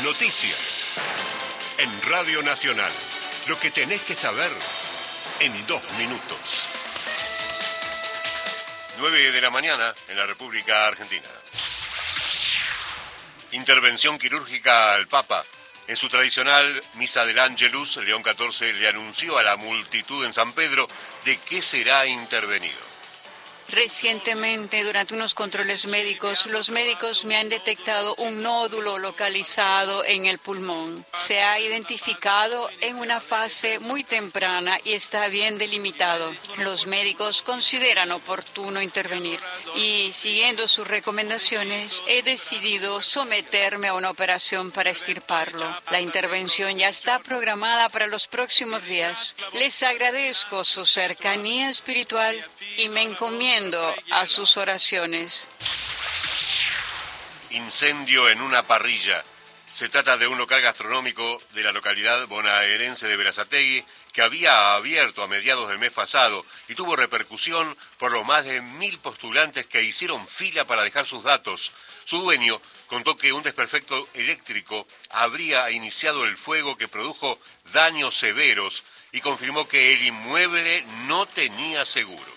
Noticias. En Radio Nacional. Lo que tenés que saber en 2 minutos. 9 de la mañana en la República Argentina. Intervención quirúrgica al Papa. En su tradicional Misa del Ángelus, León XIV le anunció a la multitud en San Pedro de qué será intervenido. Recientemente, durante unos controles médicos, los médicos me han detectado un nódulo localizado en el pulmón. Se ha identificado en una fase muy temprana y está bien delimitado. Los médicos consideran oportuno intervenir y, siguiendo sus recomendaciones, he decidido someterme a una operación para extirparlo. La intervención ya está programada para los próximos días. Les agradezco su cercanía espiritual y me encomiendo a sus oraciones. Incendio en una parrilla. Se trata de un local gastronómico de la localidad bonaerense de Berazategui que había abierto a mediados del mes pasado y tuvo repercusión por los más de 1.000 postulantes que hicieron fila para dejar sus datos. Su dueño contó que un desperfecto eléctrico habría iniciado el fuego que produjo daños severos y confirmó que el inmueble no tenía seguro.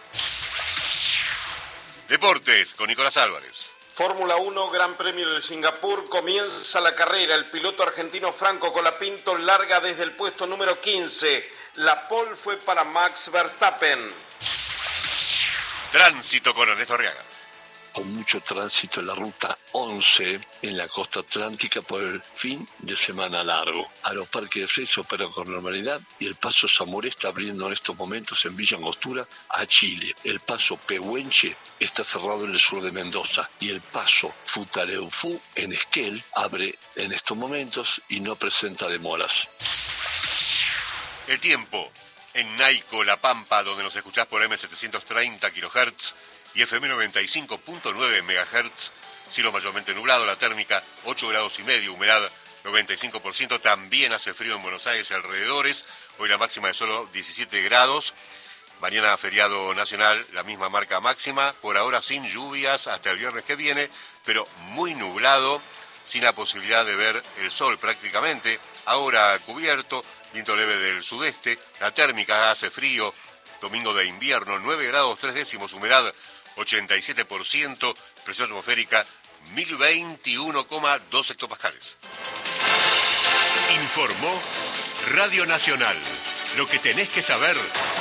Deportes, con Nicolás Álvarez. Fórmula 1, Gran Premio de Singapur, comienza la carrera. El piloto argentino Franco Colapinto larga desde el puesto número 15. La pole fue para Max Verstappen. Tránsito con Ernesto Arriaga. Con mucho tránsito en la ruta 11 en la costa atlántica por el fin de semana largo. Aeroparque de Flores opera con normalidad y el paso Zamoré está abriendo en estos momentos en Villa Angostura a Chile. El paso Pehuenche está cerrado en el sur de Mendoza y el paso Futaleufú en Esquel abre en estos momentos y no presenta demoras. El tiempo en Naico, La Pampa, donde nos escuchás por M730 kHz y FM 95.9 MHz, cielo mayormente nublado, la térmica 8 grados y medio, humedad 95%, también hace frío en Buenos Aires y alrededores, hoy la máxima es solo 17 grados, mañana feriado nacional, la misma marca máxima, por ahora sin lluvias hasta el viernes que viene, pero muy nublado, sin la posibilidad de ver el sol prácticamente, ahora cubierto, viento leve del sudeste, la térmica hace frío, domingo de invierno, 9 grados 3 décimos, humedad 87%, presión atmosférica 1021,2 hectopascales. Informó Radio Nacional. Lo que tenés que saber